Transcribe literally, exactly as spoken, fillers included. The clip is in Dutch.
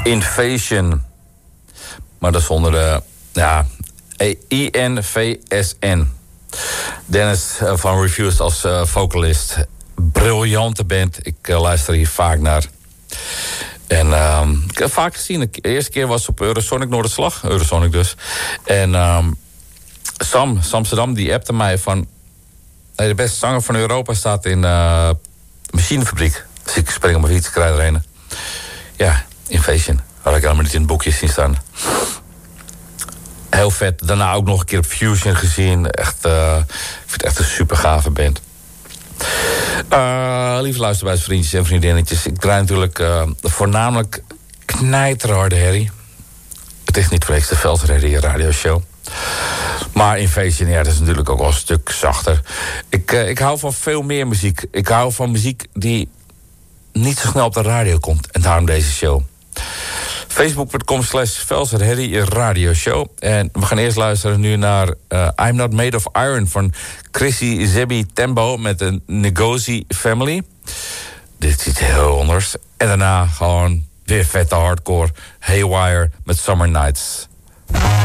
Invasion. Maar dat is onder de... Ja, I N V S N. Dennis van Refused als uh, vocalist. Briljante band. Ik uh, luister hier vaak naar. En um, ik heb vaak gezien. De eerste keer was op Eurosonic Noorderslag. Eurosonic dus. En um, Sam, Samsterdam, die appte mij van... Hey, de beste zanger van Europa staat in uh, machinefabriek. Dus ik spring op mijn fiets, krijg erheen. Ja, Invasion. Had ik helemaal niet in het boekje zien staan. Heel vet. Daarna ook nog een keer op Fusion gezien. Echt, uh, ik vind het echt een super gave band. Uh, lieve luisterbuis, vriendjes en vriendinnetjes. Ik draai natuurlijk uh, voornamelijk knijterharde herrie. Het is niet voor niks de Veldherrie radioshow. Maar Invasion, ja, dat is natuurlijk ook wel een stuk zachter. Ik, uh, ik hou van veel meer muziek. Ik hou van muziek die niet zo snel op de radio komt. En daarom deze show. Facebook punt com slash Veldherrie radioshow. En we gaan eerst luisteren nu naar uh, I'm Not Made of Iron van Chrissy Zebby Tembo met de Ngozi Family. Dit is iets heel anders. En daarna gewoon weer vette hardcore Haywire met Summer Nights.